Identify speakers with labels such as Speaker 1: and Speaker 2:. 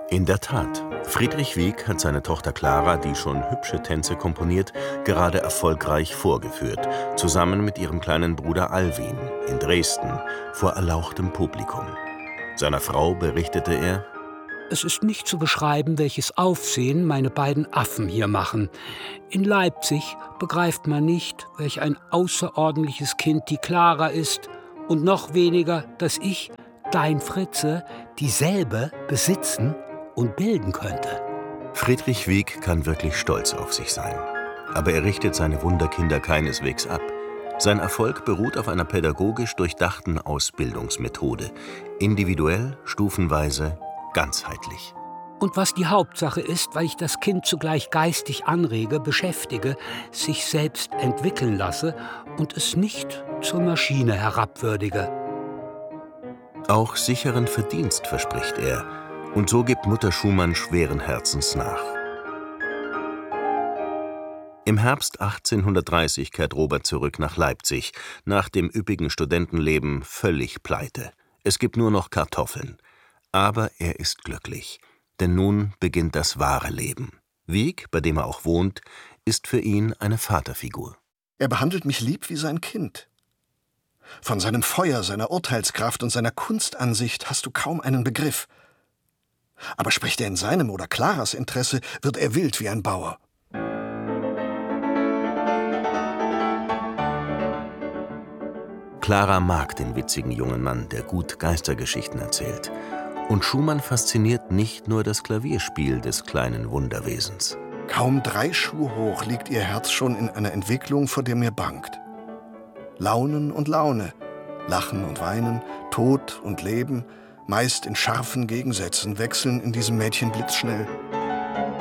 Speaker 1: In der Tat, Friedrich Wieck hat seine Tochter Clara, die schon hübsche Tänze komponiert, gerade erfolgreich vorgeführt, zusammen mit ihrem kleinen Bruder Alwin in Dresden vor erlauchtem Publikum. Seiner Frau berichtete er:
Speaker 2: Es ist nicht zu beschreiben, welches Aufsehen meine beiden Affen hier machen. In Leipzig begreift man nicht, welch ein außerordentliches Kind die Clara ist, und noch weniger, dass ich, dein Fritze, dieselbe besitzen und bilden könnte.
Speaker 1: Friedrich Wieck kann wirklich stolz auf sich sein. Aber er richtet seine Wunderkinder keineswegs ab. Sein Erfolg beruht auf einer pädagogisch durchdachten Ausbildungsmethode. Individuell, stufenweise, ganzheitlich.
Speaker 2: Und was die Hauptsache ist, weil ich das Kind zugleich geistig anrege, beschäftige, sich selbst entwickeln lasse und es nicht zur Maschine herabwürdige.
Speaker 1: Auch sicheren Verdienst verspricht er. Und so gibt Mutter Schumann schweren Herzens nach. Im Herbst 1830 kehrt Robert zurück nach Leipzig, nach dem üppigen Studentenleben völlig pleite. Es gibt nur noch Kartoffeln. Aber er ist glücklich, denn nun beginnt das wahre Leben. Wieck, bei dem er auch wohnt, ist für ihn eine Vaterfigur.
Speaker 3: Er behandelt mich lieb wie sein Kind. Von seinem Feuer, seiner Urteilskraft und seiner Kunstansicht hast du kaum einen Begriff. Aber spricht er in seinem oder Claras Interesse, wird er wild wie ein Bauer.
Speaker 1: Clara mag den witzigen jungen Mann, der gut Geistergeschichten erzählt. Und Schumann fasziniert nicht nur das Klavierspiel des kleinen Wunderwesens.
Speaker 3: Kaum 3 Schuh hoch liegt ihr Herz schon in einer Entwicklung, vor der mir bangt. Launen und Laune, Lachen und Weinen, Tod und Leben, meist in scharfen Gegensätzen, wechseln in diesem Mädchen blitzschnell.